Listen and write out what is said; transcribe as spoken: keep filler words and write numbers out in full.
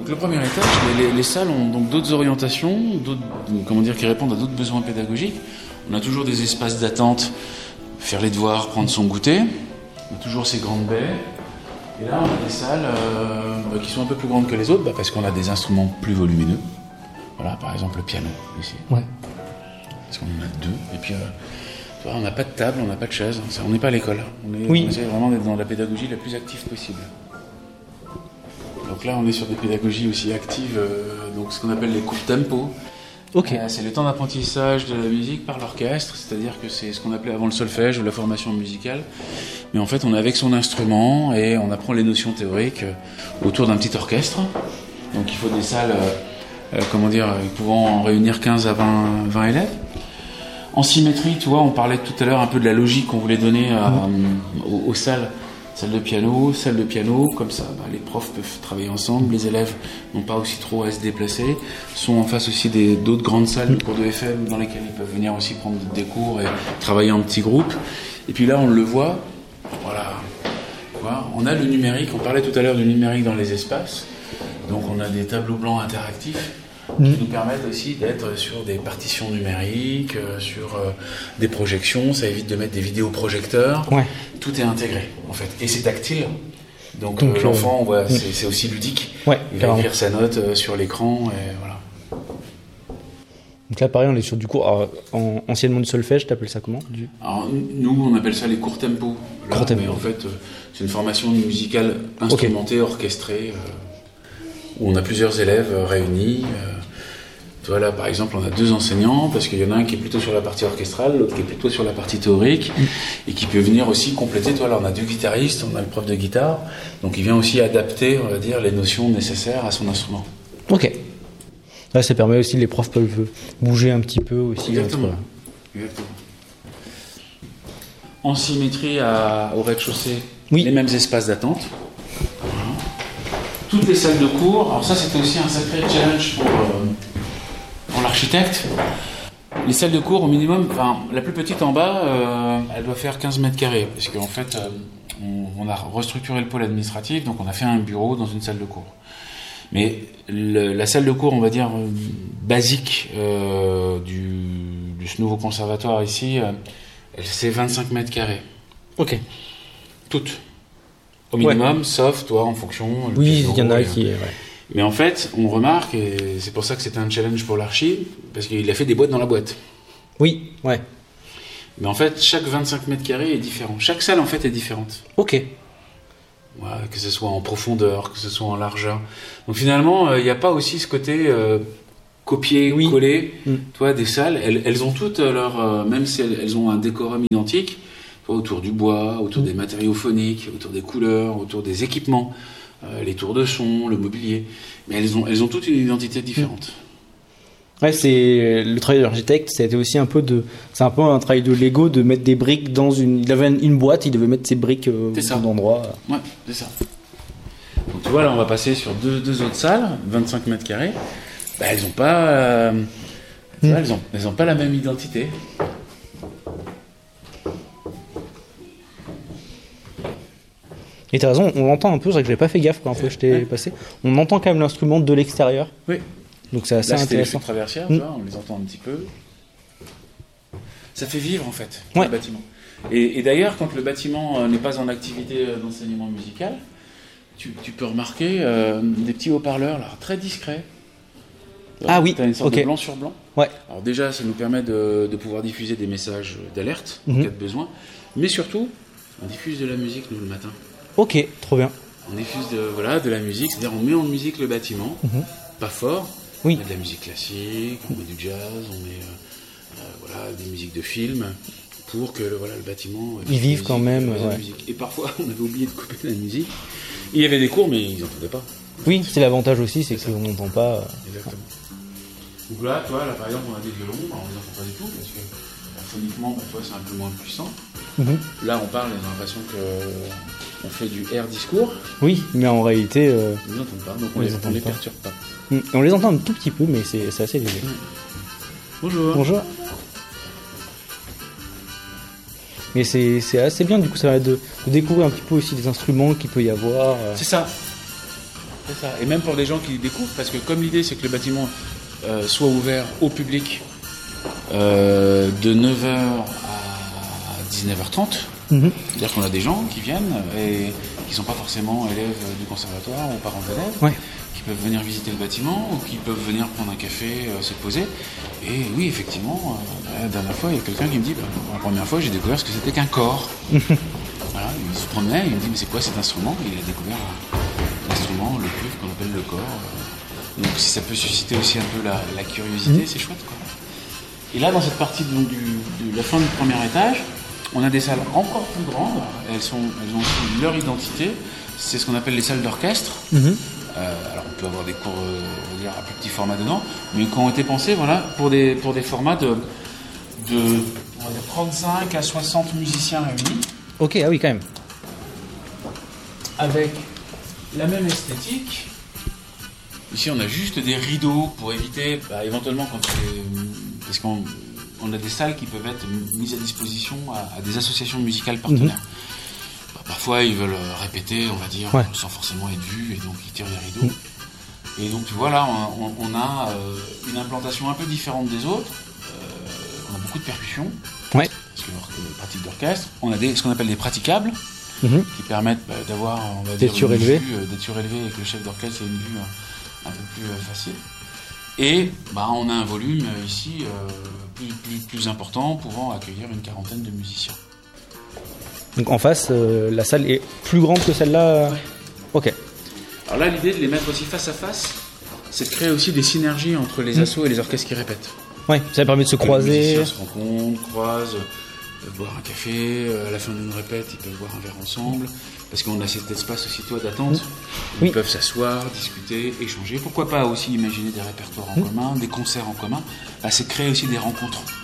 Donc le premier étage, les, les, les salles ont donc d'autres orientations, d'autres, comment dire, qui répondent à d'autres besoins pédagogiques. On a toujours des espaces d'attente, faire les devoirs, prendre son goûter. On a toujours ces grandes baies. Et là, on a des salles euh, bah, qui sont un peu plus grandes que les autres, bah, parce qu'on a des instruments plus volumineux. Voilà, par exemple le piano ici. Ouais. Parce qu'on en a deux. Et puis, euh, tu vois, on n'a pas de table, on n'a pas de chaise. On n'est pas à l'école. On, est, oui. on essaie vraiment d'être dans la pédagogie la plus active possible. Donc là, on est sur des pédagogies aussi actives, euh, donc ce qu'on appelle les courts tempo. Okay. Euh, c'est le temps d'apprentissage de la musique par l'orchestre, c'est-à-dire que c'est ce qu'on appelait avant le solfège ou la formation musicale. Mais en fait, on est avec son instrument et on apprend les notions théoriques euh, autour d'un petit orchestre. Donc il faut des salles, euh, euh, comment dire, pouvant en réunir quinze à vingt, vingt élèves. En symétrie, tu vois, on parlait tout à l'heure un peu de la logique qu'on voulait donner à, mmh. euh, aux, aux salles. Salle de piano, salle de piano, comme ça, bah, les profs peuvent travailler ensemble, les élèves n'ont pas aussi trop à se déplacer, sont en face aussi des, d'autres grandes salles de cours de F M dans lesquelles ils peuvent venir aussi prendre des cours et travailler en petits groupes. Et puis là, on le voit, voilà, voilà, on a le numérique, on parlait tout à l'heure du numérique dans les espaces, donc on a des tableaux blancs interactifs qui nous permettent aussi d'être sur des partitions numériques, euh, sur euh, des projections, ça évite de mettre des vidéoprojecteurs, ouais. Tout est intégré en fait, et c'est tactile, donc, donc euh, l'enfant, on voit, mmh. c'est, c'est aussi ludique, ouais, il carrément. va écrire sa note euh, sur l'écran, et voilà. Donc là pareil, on est sur du cours, alors, en, anciennement du solfège, t'appelles ça comment du... Alors, nous on appelle ça les courts tempos, là, court tempo. Mais en fait euh, c'est une formation musicale instrumentée, okay. orchestrée, euh, où on a plusieurs élèves euh, réunis, euh, tu vois, là, par exemple, on a deux enseignants, parce qu'il y en a un qui est plutôt sur la partie orchestrale, l'autre qui est plutôt sur la partie théorique, et qui peut venir aussi compléter. Toi, là, on a deux guitaristes, on a le prof de guitare, donc il vient aussi adapter, on va dire, les notions nécessaires à son instrument. Ok. Là, ça permet aussi, les profs peuvent bouger un petit peu aussi. Exactement. Entre... Exactement. En symétrie à, au rez-de-chaussée, oui. Les mêmes espaces d'attente. Voilà. Toutes les salles de cours, alors ça, c'était aussi un sacré challenge pour... Euh, Pour l'architecte, les salles de cours au minimum, enfin la plus petite en bas, euh, elle doit faire quinze mètres carrés, parce qu'en fait euh, on, on a restructuré le pôle administratif, donc on a fait un bureau dans une salle de cours. Mais le, la salle de cours, on va dire euh, basique euh, du, de ce nouveau conservatoire ici, euh, c'est vingt-cinq mètres carrés. Ok. Toutes. Au minimum, ouais. Sauf toi en fonction. Oui, il y en a qui. Ouais. Mais en fait, on remarque, et c'est pour ça que c'était un challenge pour l'archi, parce qu'il a fait des boîtes dans la boîte. Oui, ouais. Mais en fait, chaque vingt-cinq mètres carrés est différent. Chaque salle, en fait, est différente. Ok. Ouais, que ce soit en profondeur, que ce soit en largeur. Donc finalement, il euh, n'y a pas aussi ce côté euh, copier-coller. Oui. Mm. Tu vois, des salles, elles, elles ont toutes leur... Euh, même si elles, elles ont un décorum identique, tu vois, autour du bois, autour mm. des matériaux phoniques, autour des couleurs, autour des équipements. Euh, les tours de son, le mobilier, mais elles ont, elles ont toutes une identité différente. Ouais, c'est le travail de l'architecte, c'était aussi un peu de, c'est un peu un travail de Lego de mettre des briques dans une, il avait une boîte, il devait mettre ses briques euh, dans un endroit. Ouais, c'est ça. Donc tu vois, là, on va passer sur deux, deux autres salles, vingt-cinq mètres carrés. Bah, elles ont pas, euh, tu vois, elles ont, elles ont pas la même identité. Et t'as raison, on l'entend un peu, c'est vrai que j'avais pas fait gaffe quand je t'ai ouais. passé. On entend quand même l'instrument de l'extérieur. Oui. Donc c'est assez là, c'était intéressant. Les traversières, mmh. tu vois, on les entend un petit peu. Ça fait vivre en fait ouais. le bâtiment. Et, et d'ailleurs, quand le bâtiment euh, n'est pas en activité euh, d'enseignement musical, tu, tu peux remarquer euh, des petits haut-parleurs là, très discrets. Ah oui. T'as une sorte okay. de blanc sur blanc. Ouais. Alors déjà, ça nous permet de, de pouvoir diffuser des messages d'alerte mmh. en cas de besoin, mais surtout, on diffuse de la musique nous le matin. Ok, trop bien. On diffuse de, voilà, de la musique, c'est-à-dire on met en musique le bâtiment, mmh. pas fort, oui. on met de la musique classique, on met du jazz, on met euh, euh, voilà, des musiques de films, pour que voilà, le bâtiment... Ils vivent quand même. Ouais. Musique. Et parfois, on avait oublié de couper la musique. Il y avait des cours, mais ils n'entendaient pas. Oui, c'est l'avantage aussi, c'est, c'est qu'on n'entend pas... Exactement. Donc là, toi, là, par exemple, on a des violons, alors on ne les entend pas du tout, parce que phoniquement, bah, toi, c'est un peu moins puissant. Mmh. Là, on parle, on a l'impression qu'on fait du air discours. Oui, mais en réalité... Euh... Ils ne les entendent pas, donc on ne les, les perturbe pas. Mmh. On les entend un tout petit peu, mais c'est, c'est assez léger. Mmh. Bonjour. Bonjour. Mais c'est, c'est assez bien, du coup, ça va de, de découvrir un petit peu aussi des instruments qu'il peut y avoir. Euh... C'est ça. C'est ça. Et même pour des gens qui découvrent, parce que comme l'idée c'est que le bâtiment euh, soit ouvert au public euh, de neuf heures à dix-neuf heures trente, mm-hmm. c'est-à-dire qu'on a des gens qui viennent et qui ne sont pas forcément élèves du conservatoire ou parents d'élèves, ouais. qui peuvent venir visiter le bâtiment ou qui peuvent venir prendre un café, euh, se poser. Et oui, effectivement, euh, la dernière fois, il y a quelqu'un qui me dit, bah, pour la première fois, j'ai découvert ce que c'était qu'un corps. Voilà, il se promenait, il me dit, mais c'est quoi cet instrument? Il a découvert l'instrument, le cuivre qu'on appelle le corps. Donc si ça peut susciter aussi un peu la, la curiosité, mmh. c'est chouette, quoi. Et là, dans cette partie donc, du, de la fin du premier étage, on a des salles encore plus grandes. Elles, sont, elles ont aussi leur identité. C'est ce qu'on appelle les salles d'orchestre. Mmh. Euh, alors on peut avoir des cours euh, on va dire, à plus petit format dedans, mais qui ont été pensés voilà, pour, des, pour des formats de, de on va dire trente-cinq à soixante musiciens réunis. Ok, ah oui, quand même. Avec la même esthétique. Ici, on a juste des rideaux pour éviter, bah, éventuellement, quand c'est, parce qu'on on a des salles qui peuvent être mises à disposition à, à des associations musicales partenaires. Mmh. Bah, parfois, ils veulent répéter, on va dire, ouais. sans forcément être vus, et donc ils tirent les rideaux. Mmh. Et donc, voilà, on, on, on a euh, une implantation un peu différente des autres. Euh, on a beaucoup de percussions. Ouais. Parce que euh, pratique d'orchestre. On a des, ce qu'on appelle des praticables, mmh. qui permettent bah, d'avoir, on va dire, une vue, euh, d'être surélevé et que le chef d'orchestre ait une vue euh, un peu plus euh, facile. Et bah, on a un volume euh, ici euh, plus, plus, plus important, pouvant accueillir une quarantaine de musiciens. Donc en face, euh, la salle est plus grande que celle-là. Ouais. Ok. Alors là, l'idée de les mettre aussi face à face, c'est de créer aussi des synergies entre les mmh. assos et les orchestres qui répètent. Oui, ça permet de se croiser. Les musiciens se rencontrent, croisent, peuvent boire un café, à la fin d'une répète, ils peuvent boire un verre ensemble, parce qu'on a cet espace aussitôt d'attente, mmh. où oui. ils peuvent s'asseoir, discuter, échanger. Pourquoi pas aussi imaginer des répertoires en mmh. commun, des concerts en commun. Bah, c'est créer aussi des rencontres.